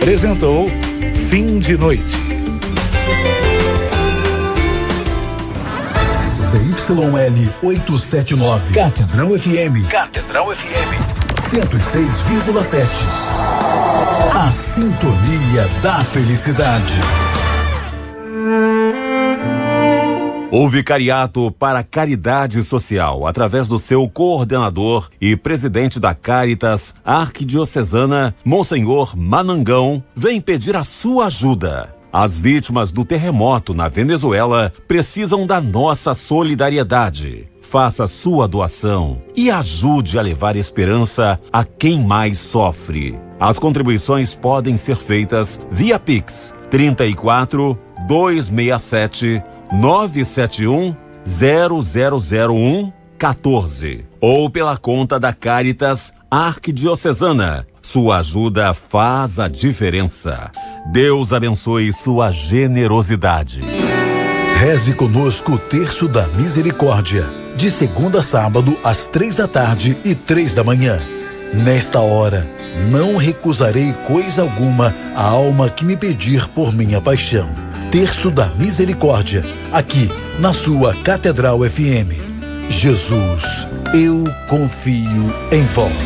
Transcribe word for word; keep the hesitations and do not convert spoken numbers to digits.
apresentou Fim de Noite. Z Y L oitocentos e setenta e nove, Catedral F M. Catedral F M. cento e seis vírgula sete. A sintonia da felicidade. O Vicariato para Caridade Social, através do seu coordenador e presidente da Caritas Arquidiocesana, Monsenhor Manangão, vem pedir a sua ajuda. As vítimas do terremoto na Venezuela precisam da nossa solidariedade. Faça sua doação e ajude a levar esperança a quem mais sofre. As contribuições podem ser feitas via Pix trinta e quatro, duzentos e sessenta e sete, nove sete um, zero zero zero um, quatorze ou pela conta da Caritas Arquidiocesana. Sua ajuda faz a diferença. Deus abençoe sua generosidade. Reze conosco o Terço da Misericórdia, de segunda a sábado, às três da tarde e três da manhã. Nesta hora, não recusarei coisa alguma à alma que me pedir por minha paixão. Terço da Misericórdia, aqui na sua Catedral F M. Jesus, eu confio em vós.